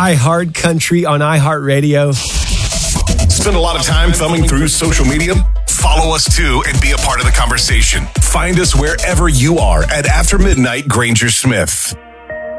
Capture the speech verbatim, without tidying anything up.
iHeart Country on iHeartRadio. Spend a lot of time thumbing through social media? Follow us too and be a part of the conversation. Find us wherever you are at After Midnight Granger Smith.